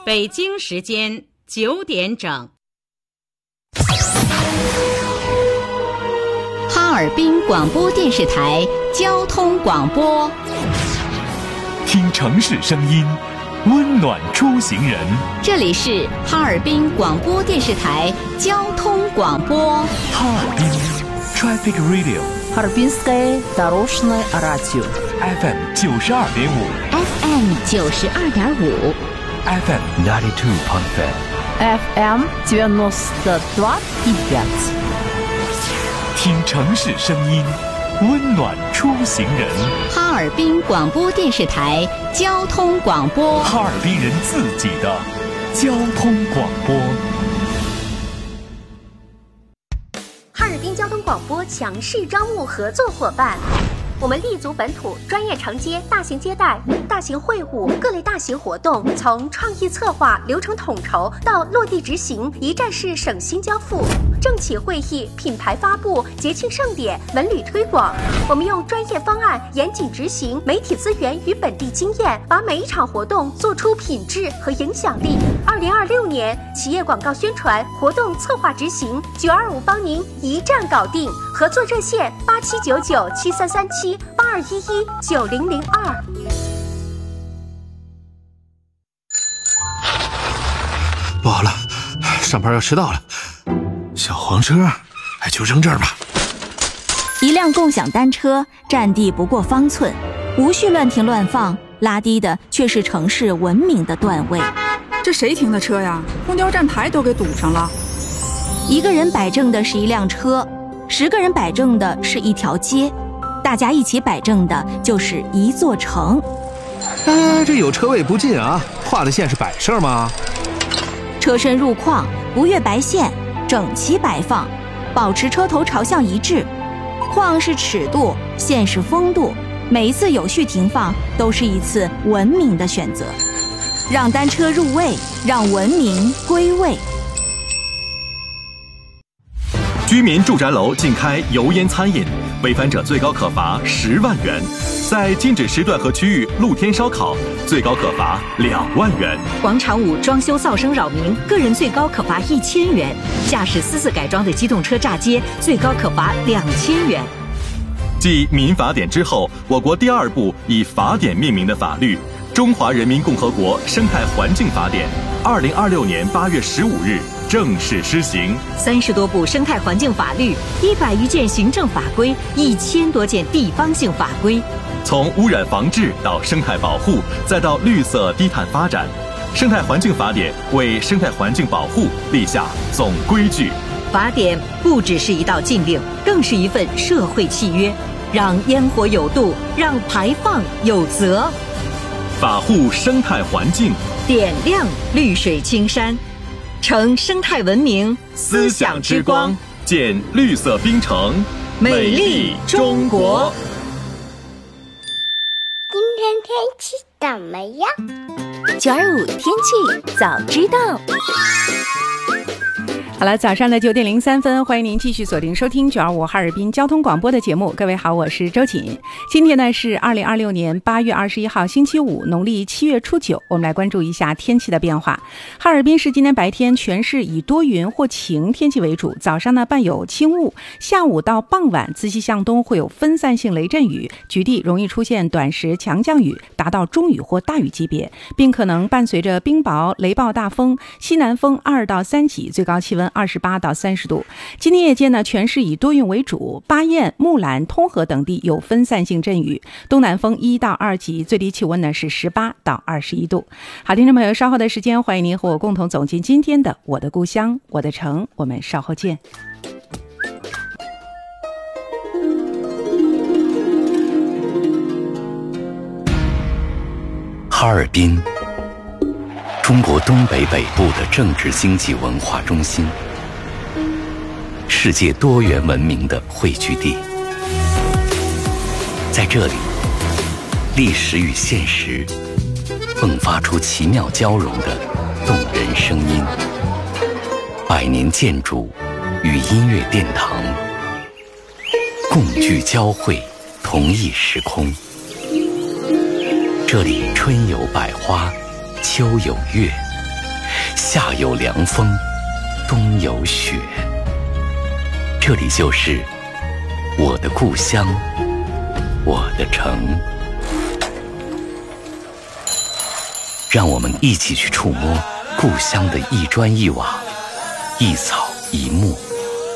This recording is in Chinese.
北京时间9点整。 哈尔滨广播电视台交通广播， 听城市声音，温暖出行人。 这里是哈尔滨广播电视台交通广播。 哈尔滨 Traffic Radio， Харбинское дорожное радио FM 92.5 FM 92.5 FM 92.5 FM 92.5。 听城市声音，温暖出行人。 哈尔滨广播电视台交通广播， 哈尔滨人自己的交通广播。 哈尔滨交通广播强势招募合作伙伴。我们立足本土，专业承接大型接待、大型会务、各类大型活动，从创意策划、流程统筹到落地执行，一站式省心交付。政企会议、品牌发布、节庆盛典、文旅推广，我们用专业方案严谨执行，媒体资源与本地经验，把每一场活动做出品质和影响力。2026年企业广告宣传、活动策划执行，925帮您一站搞定。合作热线8799733782119002。 不好了，上班要迟到了。小黄车，就扔这儿吧。 一辆共享单车占地不过方寸，无序乱停乱放，拉低的却是城市文明的段位。 这谁停的车呀？公交站台都给堵上了。 一个人摆正的是一辆车，10个人摆正的是一条街，大家一起摆正的就是一座城。 这有车位不进啊，画的线是摆设吗？ 车身入框，不越白线，整齐摆放，保持车头朝向一致。框是尺度，线是风度，每一次有序停放都是一次文明的选择。让单车入位，让文明归位。 居民住宅楼禁开油烟餐饮，违反者最高可罚10万元；在禁止时段和区域露天烧烤，最高可罚2万元。 广场舞装修噪声扰民，个人最高可罚1000元；驾驶私自改装的机动车炸街，最高可罚2000元。 继民法典之后，我国第2部以法典命名的法律《中华人民共和国生态环境法典》，2026年8月15日正式施行。 30多部生态环境法律，100余件行政法规，1000多件地方性法规。 从污染防治到生态保护，再到绿色低碳发展，生态环境法典为生态环境保护立下总规矩。 法典不只是一道禁令，更是一份社会契约，让烟火有度，让排放有责。 法护生态环境， 点亮绿水青山，成生态文明思想之光， 建绿色冰城，美丽中国。 今天天气怎么样 ？925天气早知道。 好了，早上的9点03分，欢迎您继续锁定收听925哈尔滨交通广播的节目。各位好，我是周瑾。今天呢是2026年8月21号星期五，农历7月初9。我们来关注一下天气的变化。哈尔滨市今天白天全市以多云或晴天气为主，早上呢伴有轻雾，下午到傍晚自西向东会有分散性雷阵雨，局地容易出现短时强降雨，达到中雨或大雨级别，并可能伴随着冰雹、雷暴大风，西南风2到3级，最高气温28到30度。今天夜间呢，全市以多云为主，巴彦、木兰、通河等地有分散性阵雨，东南风1到2级，最低气温呢是18到21度。好，听众朋友，稍后的时间，欢迎您和我共同走进今天的我的故乡，我的城，我们稍后见。 哈尔滨，中国东北北部的政治经济文化中心，世界多元文明的汇聚地。在这里，历史与现实迸发出奇妙交融的动人声音，百年建筑与音乐殿堂共聚交汇，同一时空。这里春有百花，秋有月， 夏有凉风，冬有雪。这里就是我的故乡，我的城。让我们一起去触摸故乡的一砖一瓦，一草一木。